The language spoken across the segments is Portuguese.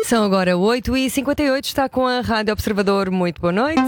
São agora 8h58, está com a Rádio Observador. Muito boa noite.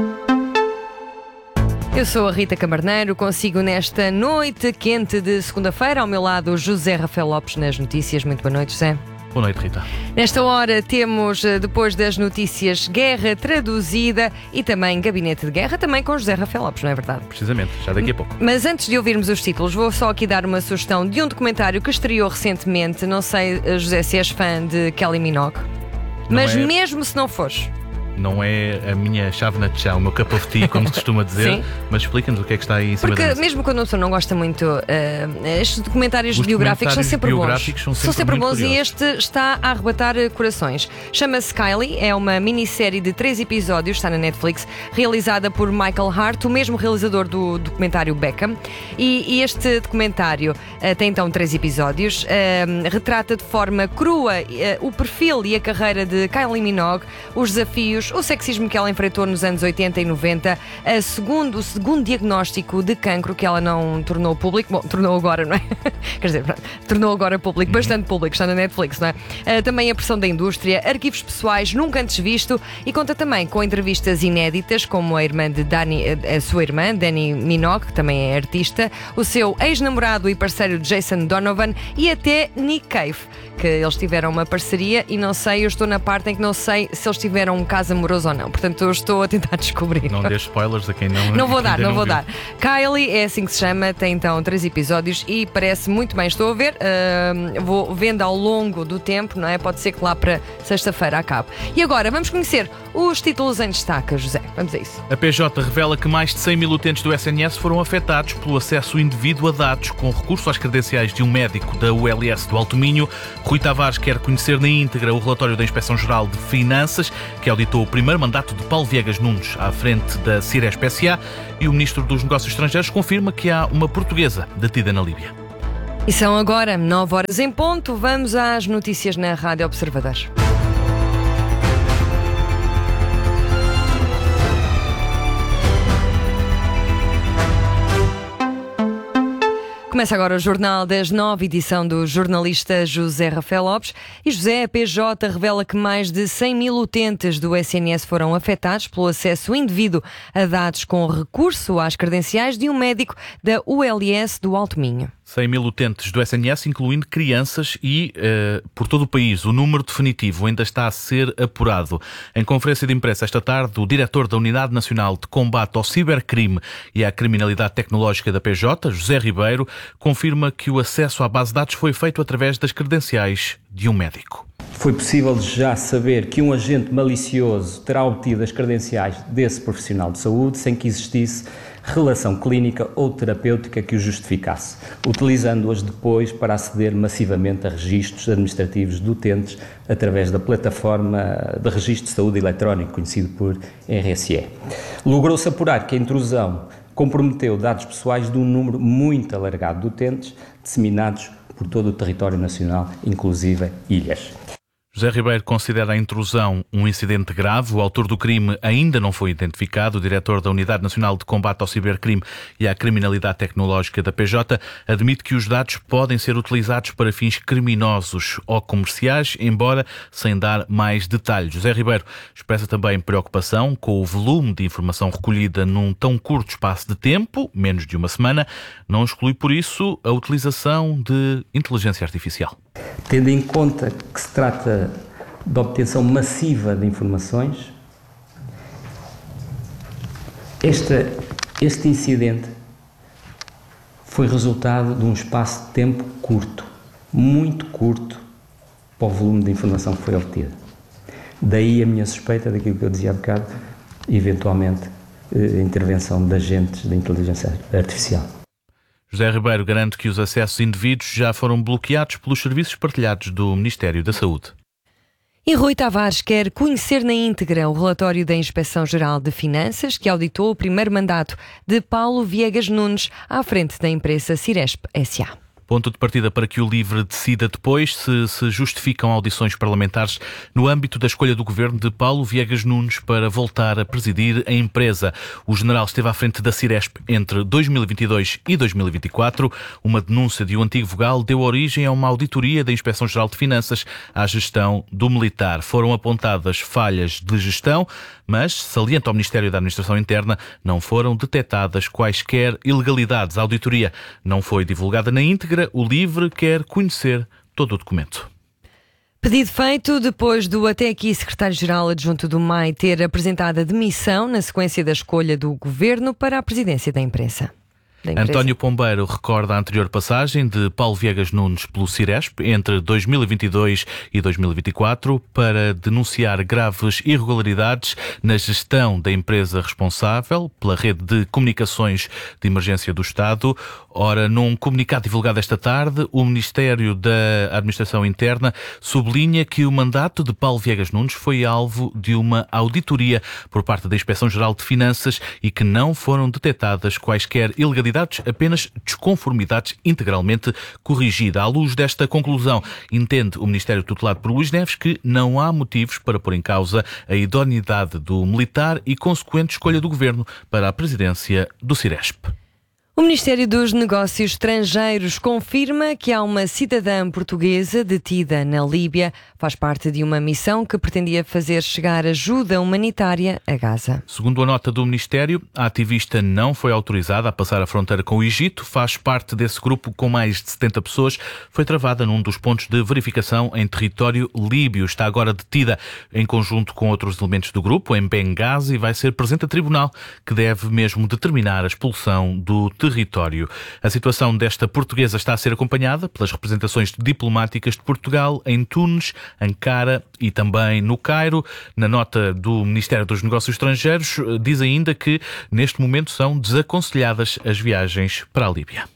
Eu sou a Rita Camarneiro, consigo nesta noite quente de segunda-feira. Ao meu lado, José Rafael Lopes nas notícias. Muito boa noite, José. Boa noite, Rita. Nesta hora temos, depois das notícias, Guerra Traduzida e também Gabinete de Guerra, também com José Rafael Lopes, não é verdade? Precisamente, já daqui a pouco. Mas antes de ouvirmos os títulos, vou só aqui dar uma sugestão de um documentário que estreou recentemente. Não sei, José, se és fã de Kylie Minogue, mas mesmo se não fores... Não é a minha chávena de chá, o meu cup of tea, como se costuma dizer. Mas explica-nos o que é que está aí em cima da mesa. Porque mesmo quando a pessoa não gosta muito, estes documentários biográficos são sempre bons. São sempre bons e este está a arrebatar corações. Chama-se Kylie, é uma minissérie de 3 episódios, está na Netflix, realizada por Michael Hart, o mesmo realizador do documentário Beckham. E este documentário tem então 3 episódios, retrata de forma crua o perfil e a carreira de Kylie Minogue, os desafios, o sexismo que ela enfrentou nos anos 80 e 90, o segundo diagnóstico de cancro que ela não tornou público. Bom, tornou agora, não é? Quer dizer, tornou agora público, bastante público, está na Netflix, não é? Também a pressão da indústria, arquivos pessoais nunca antes visto, e conta também com entrevistas inéditas, como a irmã de a sua irmã, Dani Minogue, que também é artista, o seu ex-namorado e parceiro Jason Donovan e até Nick Cave, que eles tiveram uma parceria e não sei, eu estou na parte em que não sei se eles tiveram um caso amoroso ou não, portanto eu estou a tentar descobrir. Não dê spoilers a quem não. Não vou dar. Kylie é assim que se chama, tem então 3 episódios e parece muito bem. Estou a ver, vou vendo ao longo do tempo, não é? Pode ser que lá para sexta-feira acabe. E agora vamos conhecer os títulos em destaque, José. Vamos a isso. A PJ revela que mais de 100 mil utentes do SNS foram afetados pelo acesso indevido a dados com recurso às credenciais de um médico da ULS do Alto Minho. Rui Tavares quer conhecer na íntegra o relatório da Inspeção-Geral de Finanças, que auditou o primeiro mandato de Paulo Viegas Nunes à frente da Ciresp S.A., e o Ministro dos Negócios Estrangeiros confirma que há uma portuguesa detida na Líbia. E são agora 9h em ponto. Vamos às notícias na Rádio Observador. Começa agora o Jornal das 9, edição do jornalista José Rafael Lopes. E José, a PJ revela que mais de 100 mil utentes do SNS foram afetados pelo acesso indevido a dados com recurso às credenciais de um médico da ULS do Alto Minho. 100 mil utentes do SNS, incluindo crianças e, por todo o país, o número definitivo ainda está a ser apurado. Em conferência de imprensa esta tarde, o diretor da Unidade Nacional de Combate ao Cibercrime e à Criminalidade Tecnológica da PJ, José Ribeiro, confirma que o acesso à base de dados foi feito através das credenciais de um médico. Foi possível já saber que um agente malicioso terá obtido as credenciais desse profissional de saúde sem que existisse relação clínica ou terapêutica que o justificasse, utilizando-as depois para aceder massivamente a registros administrativos de utentes através da plataforma de registro de saúde eletrónico, conhecido por RSE. Logrou-se apurar que a intrusão comprometeu dados pessoais de um número muito alargado de utentes, disseminados por todo o território nacional, inclusive ilhas. José Ribeiro considera a intrusão um incidente grave. O autor do crime ainda não foi identificado. O diretor da Unidade Nacional de Combate ao Cibercrime e à Criminalidade Tecnológica da PJ admite que os dados podem ser utilizados para fins criminosos ou comerciais, embora sem dar mais detalhes. José Ribeiro expressa também preocupação com o volume de informação recolhida num tão curto espaço de tempo, menos de uma semana. Não exclui, por isso, a utilização de inteligência artificial. Tendo em conta que se trata de obtenção massiva de informações, este incidente foi resultado de um espaço de tempo curto, muito curto, para o volume de informação que foi obtida. Daí a minha suspeita daquilo que eu dizia há bocado, eventualmente a intervenção de agentes de inteligência artificial. José Ribeiro garante que os acessos indevidos já foram bloqueados pelos serviços partilhados do Ministério da Saúde. E Rui Tavares quer conhecer na íntegra o relatório da Inspeção-Geral de Finanças, que auditou o primeiro mandato de Paulo Viegas Nunes à frente da empresa Ciresp S.A. Ponto de partida para que o LIVRE decida depois se justificam audições parlamentares no âmbito da escolha do governo de Paulo Viegas Nunes para voltar a presidir a empresa. O general esteve à frente da Ciresp entre 2022 e 2024. Uma denúncia de um antigo vogal deu origem a uma auditoria da Inspeção-Geral de Finanças à gestão do militar. Foram apontadas falhas de gestão, mas, salienta o Ministério da Administração Interna, não foram detectadas quaisquer ilegalidades. A auditoria não foi divulgada na íntegra. O LIVRE quer conhecer todo o documento. Pedido feito depois do até aqui secretário-geral adjunto do MAI ter apresentado a demissão na sequência da escolha do governo para a presidência da empresa. António Pombeiro recorda a anterior passagem de Paulo Viegas Nunes pelo Ciresp entre 2022 e 2024 para denunciar graves irregularidades na gestão da empresa responsável pela rede de comunicações de emergência do Estado. Ora, num comunicado divulgado esta tarde, o Ministério da Administração Interna sublinha que o mandato de Paulo Viegas Nunes foi alvo de uma auditoria por parte da Inspeção-Geral de Finanças e que não foram detectadas quaisquer ilegalidades, apenas desconformidades integralmente corrigida. À luz desta conclusão, entende o Ministério tutelado por Luís Neves que não há motivos para pôr em causa a idoneidade do militar e consequente escolha do governo para a presidência do Ciresp. O Ministério dos Negócios Estrangeiros confirma que há uma cidadã portuguesa detida na Líbia. Faz parte de uma missão que pretendia fazer chegar ajuda humanitária a Gaza. Segundo a nota do Ministério, a ativista não foi autorizada a passar a fronteira com o Egito. Faz parte desse grupo com mais de 70 pessoas. Foi travada num dos pontos de verificação em território líbio. Está agora detida em conjunto com outros elementos do grupo em Benghazi e vai ser presente a tribunal, que deve mesmo determinar a expulsão do território. A situação desta portuguesa está a ser acompanhada pelas representações diplomáticas de Portugal em Tunis, Ankara e também no Cairo. Na nota do Ministério dos Negócios Estrangeiros, diz ainda que neste momento são desaconselhadas as viagens para a Líbia.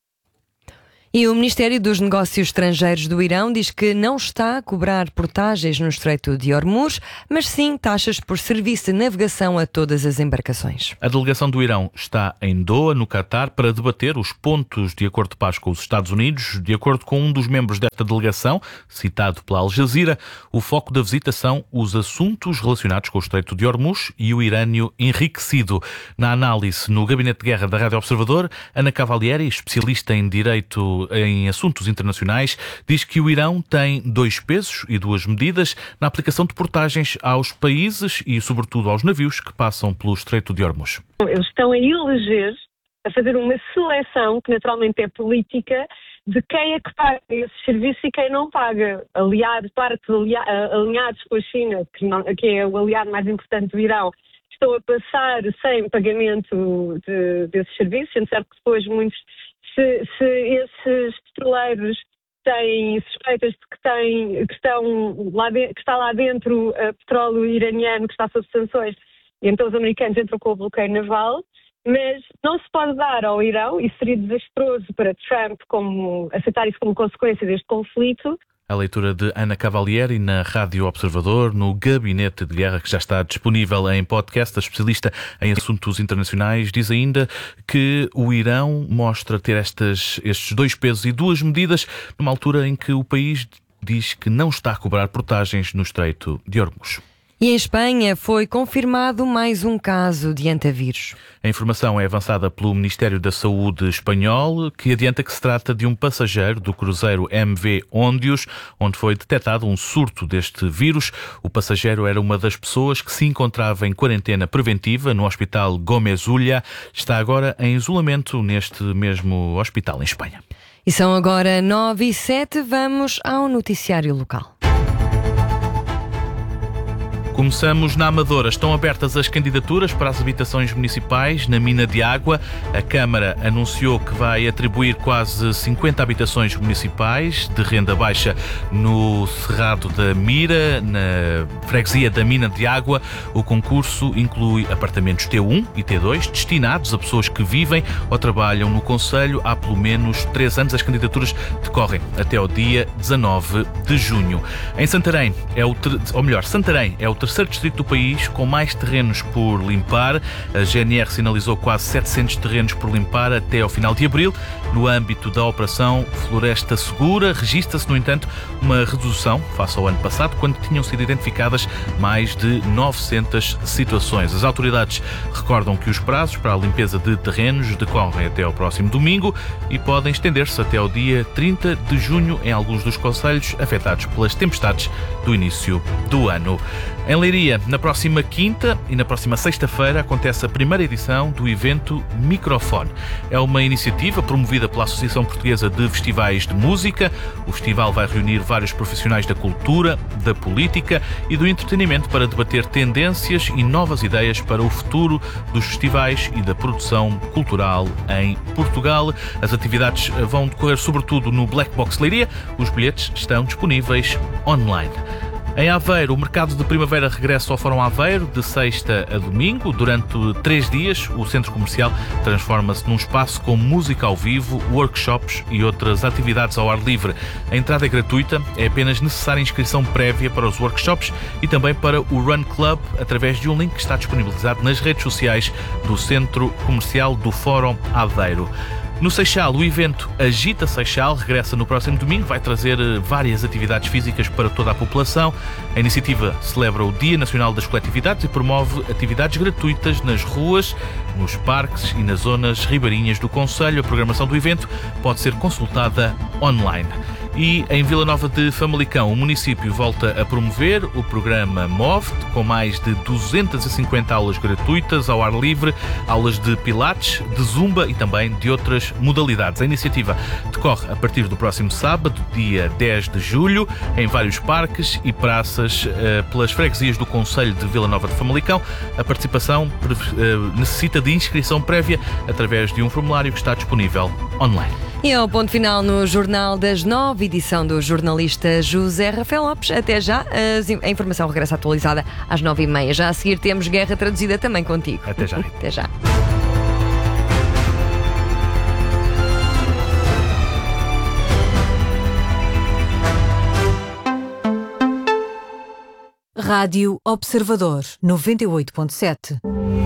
E o Ministério dos Negócios Estrangeiros do Irão diz que não está a cobrar portagens no Estreito de Hormuz, mas sim taxas por serviço de navegação a todas as embarcações. A delegação do Irão está em Doha, no Catar, para debater os pontos de acordo de paz com os Estados Unidos. De acordo com um dos membros desta delegação, citado pela Al Jazeera, o foco da visita são os assuntos relacionados com o Estreito de Hormuz e o irânio enriquecido. Na análise no Gabinete de Guerra da Rádio Observador, Ana Cavalieri, especialista em direito em assuntos internacionais, diz que o Irão tem 2 pesos e 2 medidas na aplicação de portagens aos países e, sobretudo, aos navios que passam pelo Estreito de Hormuz. Eles estão a eleger, a fazer uma seleção, que naturalmente é política, de quem é que paga esse serviço e quem não paga. Alinhados com a China, que é o aliado mais importante do Irão, estão a passar sem pagamento desses serviços, sendo certo que depois muitos, se esses petroleiros têm suspeitas de que está lá dentro petróleo iraniano que está sob sanções, e então os americanos entram com o bloqueio naval, mas não se pode dar ao Irão, e seria desastroso para Trump aceitar isso como consequência deste conflito. A leitura de Ana Cavalieri na Rádio Observador, no Gabinete de Guerra, que já está disponível em podcast. A especialista em assuntos internacionais diz ainda que o Irão mostra ter estes 2 pesos e 2 medidas numa altura em que o país diz que não está a cobrar portagens no Estreito de Hormuz. E em Espanha foi confirmado mais um caso de hantavírus. A informação é avançada pelo Ministério da Saúde espanhol, que adianta que se trata de um passageiro do cruzeiro MV Ondius, onde foi detectado um surto deste vírus. O passageiro era uma das pessoas que se encontrava em quarentena preventiva no Hospital Gómez Ulla. Está agora em isolamento neste mesmo hospital em Espanha. E são agora 9h07, vamos ao noticiário local. Começamos na Amadora. Estão abertas as candidaturas para as habitações municipais na mina de água. A Câmara anunciou que vai atribuir quase 50 habitações municipais de renda baixa no Cerrado da Mira, na freguesia da mina de água. O concurso inclui apartamentos T1 e T2 destinados a pessoas que vivem ou trabalham no concelho há pelo menos 3 anos. As candidaturas decorrem até ao dia 19 de junho. Em Santarém, Santarém é o terceiro distrito do país com mais terrenos por limpar. A GNR sinalizou quase 700 terrenos por limpar até ao final de abril. No âmbito da Operação Floresta Segura, registra-se, no entanto, uma redução face ao ano passado, quando tinham sido identificadas mais de 900 situações. As autoridades recordam que os prazos para a limpeza de terrenos decorrem até ao próximo domingo e podem estender-se até ao dia 30 de junho em alguns dos concelhos afetados pelas tempestades do início do ano. Em Leiria, na próxima quinta e na próxima sexta-feira, acontece a primeira edição do evento Microfone. É uma iniciativa promovida pela Associação Portuguesa de Festivais de Música. O festival vai reunir vários profissionais da cultura, da política e do entretenimento para debater tendências e novas ideias para o futuro dos festivais e da produção cultural em Portugal. As atividades vão decorrer sobretudo no Black Box Leiria. Os bilhetes estão disponíveis online. Em Aveiro, o mercado de primavera regressa ao Fórum Aveiro, de sexta a domingo. Durante 3 dias, o centro comercial transforma-se num espaço com música ao vivo, workshops e outras atividades ao ar livre. A entrada é gratuita, é apenas necessária inscrição prévia para os workshops e também para o Run Club, através de um link que está disponibilizado nas redes sociais do centro comercial do Fórum Aveiro. No Seixal, o evento Agita Seixal regressa no próximo domingo, vai trazer várias atividades físicas para toda a população. A iniciativa celebra o Dia Nacional das Coletividades e promove atividades gratuitas nas ruas, nos parques e nas zonas ribeirinhas do concelho. A programação do evento pode ser consultada online. E em Vila Nova de Famalicão, o município volta a promover o programa MOVE-te, com mais de 250 aulas gratuitas ao ar livre, aulas de pilates, de zumba e também de outras modalidades. A iniciativa decorre a partir do próximo sábado, dia 10 de julho, em vários parques e praças pelas freguesias do concelho de Vila Nova de Famalicão. A participação necessita de inscrição prévia através de um formulário que está disponível online. E ao ponto final no Jornal das 9, edição do jornalista José Rafael Lopes. Até já, a informação regressa atualizada às 9h30. Já a seguir temos Guerra Traduzida também contigo. Até já. Até já. Rádio Observador 98.7.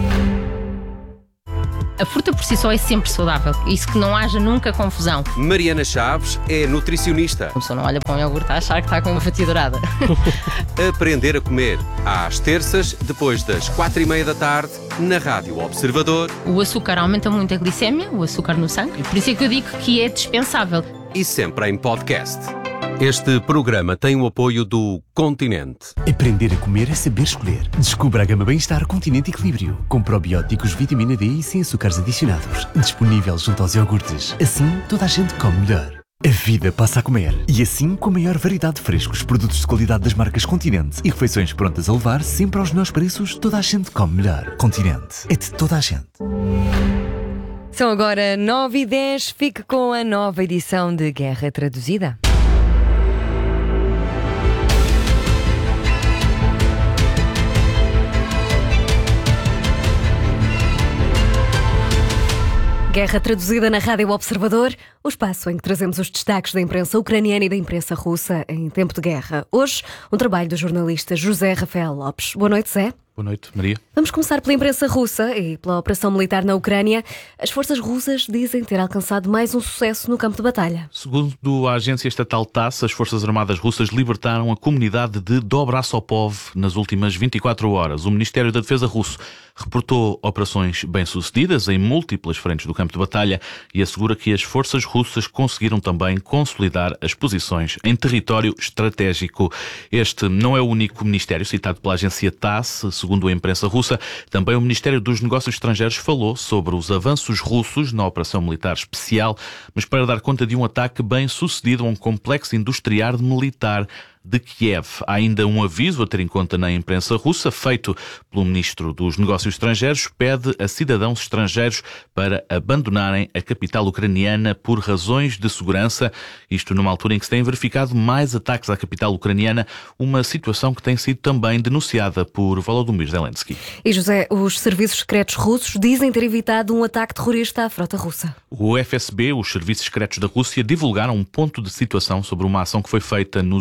A fruta por si só é sempre saudável. Isso que não haja nunca confusão. Mariana Chaves é nutricionista. A pessoa não olha para um iogurte a achar que está com uma fatia dourada. Aprender a comer. Às terças, depois das 4h30 da tarde, na Rádio Observador. O açúcar aumenta muito a glicémia, o açúcar no sangue. Por isso é que eu digo que é dispensável. E sempre em podcast. Este programa tem o apoio do Continente. Aprender a comer é saber escolher. Descubra a gama Bem-Estar Continente Equilíbrio, com probióticos, vitamina D e sem açúcares adicionados. Disponível junto aos iogurtes. Assim, toda a gente come melhor. A vida passa a comer. E assim, com a maior variedade de frescos, produtos de qualidade das marcas Continente e refeições prontas a levar, sempre aos melhores preços, toda a gente come melhor. Continente. É de toda a gente. São agora 9h10. Fique com a nova edição de Guerra Traduzida. Guerra Traduzida na Rádio Observador, o espaço em que trazemos os destaques da imprensa ucraniana e da imprensa russa em tempo de guerra. Hoje, um trabalho do jornalista José Rafael Lopes. Boa noite, Zé. Boa noite, Maria. Vamos começar pela imprensa russa e pela operação militar na Ucrânia. As forças russas dizem ter alcançado mais um sucesso no campo de batalha. Segundo a agência estatal TASS, as Forças Armadas Russas libertaram a comunidade de Dobrasopov nas últimas 24 horas. O Ministério da Defesa russo reportou operações bem-sucedidas em múltiplas frentes do campo de batalha e assegura que as forças russas conseguiram também consolidar as posições em território estratégico. Este não é o único ministério citado pela agência TASS. Segundo a imprensa russa, também o Ministério dos Negócios Estrangeiros falou sobre os avanços russos na operação militar especial, mas para dar conta de um ataque bem-sucedido a um complexo industrial militar de Kiev. Há ainda um aviso a ter em conta na imprensa russa, feito pelo Ministro dos Negócios Estrangeiros, pede a cidadãos estrangeiros para abandonarem a capital ucraniana por razões de segurança, isto numa altura em que se têm verificado mais ataques à capital ucraniana, uma situação que tem sido também denunciada por Volodymyr Zelensky. E José, os serviços secretos russos dizem ter evitado um ataque terrorista à frota russa. O FSB, os serviços secretos da Rússia, divulgaram um ponto de situação sobre uma ação que foi feita nos últimos dias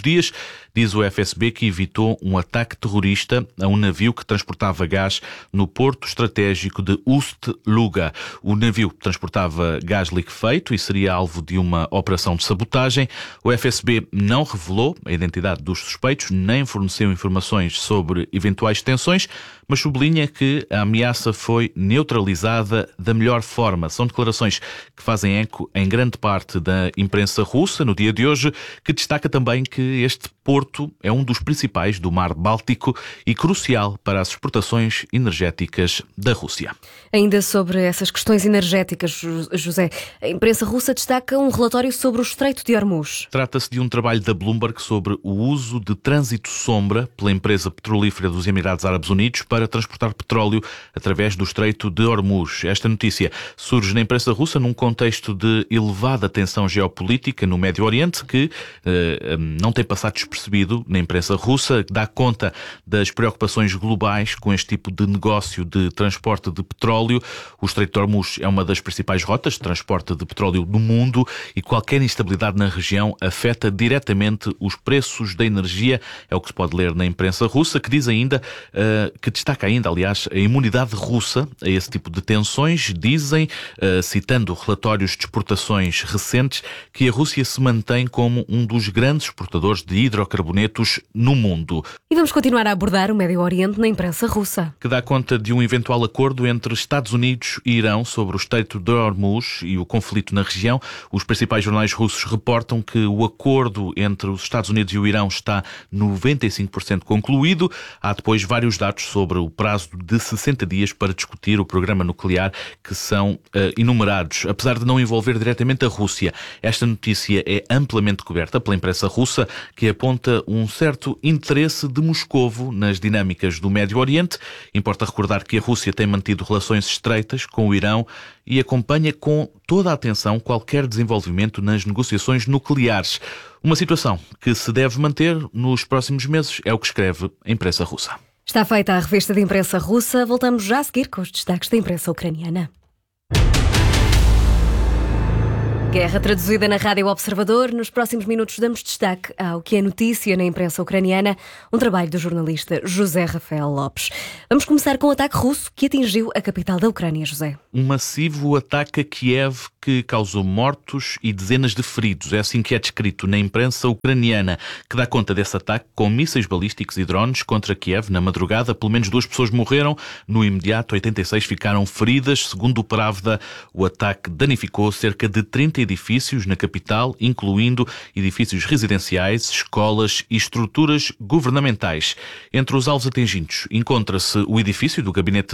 dias. Diz o FSB que evitou um ataque terrorista a um navio que transportava gás no porto estratégico de Ust-Luga. O navio transportava gás liquefeito e seria alvo de uma operação de sabotagem. O FSB não revelou a identidade dos suspeitos, nem forneceu informações sobre eventuais tensões, mas sublinha que a ameaça foi neutralizada da melhor forma. São declarações que fazem eco em grande parte da imprensa russa no dia de hoje, que destaca também que este porto é um dos principais do Mar Báltico e crucial para as exportações energéticas da Rússia. Ainda sobre essas questões energéticas, José, a imprensa russa destaca um relatório sobre o Estreito de Hormuz. Trata-se de um trabalho da Bloomberg sobre o uso de trânsito sombra pela empresa petrolífera dos Emirados Árabes Unidos para transportar petróleo através do Estreito de Hormuz. Esta notícia surge na imprensa russa num contexto de elevada tensão geopolítica no Médio Oriente, que não tem passado despercebido na imprensa russa, dá conta das preocupações globais com este tipo de negócio de transporte de petróleo. O Estreito de Hormuz é uma das principais rotas de transporte de petróleo do mundo e qualquer instabilidade na região afeta diretamente os preços da energia, é o que se pode ler na imprensa russa, que diz ainda, que destaca ainda, aliás, a imunidade russa a esse tipo de tensões. Dizem, citando relatórios de exportações recentes, que a Rússia se mantém como um dos grandes exportadores de hidrocarbonetos no mundo. E vamos continuar a abordar o Médio Oriente na imprensa russa, que dá conta de um eventual acordo entre Estados Unidos e Irão sobre o Estreito de Hormuz e o conflito na região. Os principais jornais russos reportam que o acordo entre os Estados Unidos e o Irão está 95% concluído. Há depois vários dados sobre o prazo de 60 dias para discutir o programa nuclear, que são enumerados. Apesar de não envolver diretamente a Rússia, esta notícia é amplamente coberta pela imprensa russa, que aponta um certo interesse de Moscovo nas dinâmicas do Médio Oriente. Importa recordar que a Rússia tem mantido relações estreitas com o Irão e acompanha com toda a atenção qualquer desenvolvimento nas negociações nucleares. Uma situação que se deve manter nos próximos meses, é o que escreve a imprensa russa. Está feita a revista de imprensa russa. Voltamos já a seguir com os destaques da imprensa ucraniana. Guerra traduzida na Rádio Observador. Nos próximos minutos damos destaque ao que é notícia na imprensa ucraniana, um trabalho do jornalista José Rafael Lopes. Vamos começar com o ataque russo que atingiu a capital da Ucrânia, José. Um massivo ataque a Kiev que causou mortos e dezenas de feridos. É assim que é descrito na imprensa ucraniana, que dá conta desse ataque com mísseis balísticos e drones contra Kiev na madrugada. Pelo menos 2 pessoas morreram. No imediato, 86 ficaram feridas. Segundo o Pravda, o ataque danificou cerca de 30 edifícios na capital, incluindo edifícios residenciais, escolas e estruturas governamentais. Entre os alvos atingidos encontra-se o edifício do Gabinete